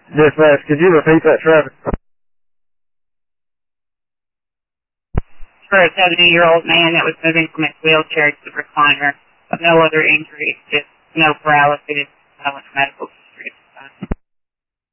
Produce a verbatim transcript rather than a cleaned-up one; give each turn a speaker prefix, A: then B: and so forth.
A: Yes, Max, could you repeat that, Travis?
B: For a seventy-year-old man that was moving from his wheelchair to the recliner, with no other injuries, just no paralysis, no medical